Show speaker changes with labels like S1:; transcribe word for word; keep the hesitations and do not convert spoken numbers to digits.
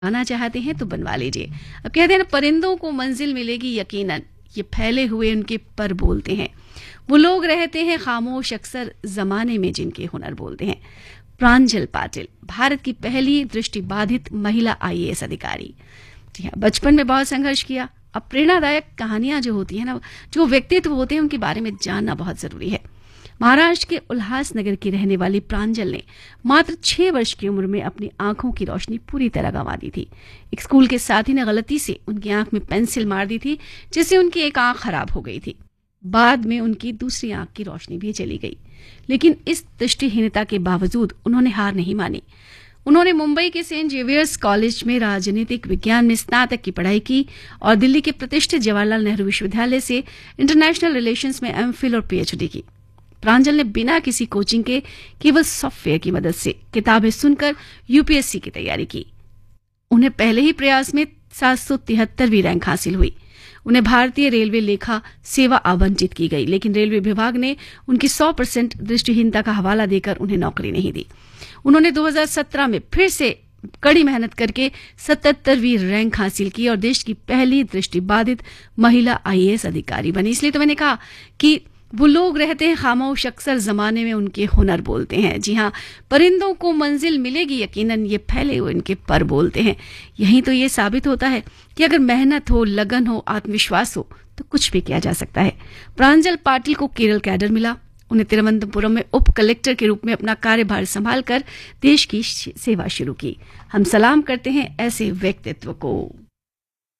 S1: आना चाहते हैं तो बनवा लीजिए। अब कहते हैं ना, परिंदों को मंजिल मिलेगी यकीनन, ये फैले हुए उनके पर बोलते हैं। वो लोग रहते हैं खामोश अक्सर जमाने में जिनके हुनर बोलते हैं। प्रांजल पाटिल भारत की पहली दृष्टिबाधित महिला आई ए एस अधिकारी। जी हाँ, बचपन में बहुत संघर्ष किया। अब प्रेरणादायक कहानियां जो होती हैं ना, जो व्यक्तित्व होते हैं, उनके बारे में जानना बहुत जरूरी है। महाराष्ट्र के उल्हासनगर की रहने वाली प्रांजल ने मात्र छह वर्ष की उम्र में अपनी आंखों की रोशनी पूरी तरह गंवा दी थी। एक स्कूल के साथी ने गलती से उनकी आंख में पेंसिल मार दी थी, जिससे उनकी एक आंख खराब हो गई थी। बाद में उनकी दूसरी आंख की रोशनी भी चली गई, लेकिन इस दृष्टिहीनता के बावजूद उन्होंने हार नहीं मानी। उन्होंने मुंबई के सेंट जेवियर्स कॉलेज में राजनीतिक विज्ञान में स्नातक की पढ़ाई की और दिल्ली के प्रतिष्ठित जवाहरलाल नेहरू विश्वविद्यालय से इंटरनेशनल रिलेशंस में एम फिल और पी एच डी की। प्रांजल ने बिना किसी कोचिंग के केवल सॉफ्टवेयर की मदद से किताबें सुनकर यू पी एस सी की तैयारी की। उन्हें पहले ही प्रयास में सात सौ तिहत्तरवीं रैंक हासिल हुई। उन्हें भारतीय रेलवे लेखा सेवा आवंटित की गई, लेकिन रेलवे विभाग ने उनकी सौ परसेंट दृष्टिहीनता का हवाला देकर उन्हें नौकरी नहीं दी। उन्होंने दो हज़ार सत्रह में फिर से कड़ी मेहनत करके सतहत्तरवीं रैंक हासिल की और देश की पहली दृष्टिबाधित महिला आई ए एस अधिकारी बनी। इसलिए तो मैंने कहा कि वो लोग रहते हैं खामोश अक्सर जमाने में उनके हुनर बोलते हैं। जी हाँ, परिंदों को मंजिल मिलेगी यकीनन, ये फैले हुए इनके पर बोलते हैं। यही तो ये साबित होता है कि अगर मेहनत हो, लगन हो, आत्मविश्वास हो तो कुछ भी किया जा सकता है। प्रांजल पाटिल को केरल कैडर मिला। उन्हें तिरुवनंतपुरम में उप कलेक्टर के रूप में अपना कार्यभार संभालकर देश की सेवा शुरू की। हम सलाम करते हैं ऐसे व्यक्तित्व को।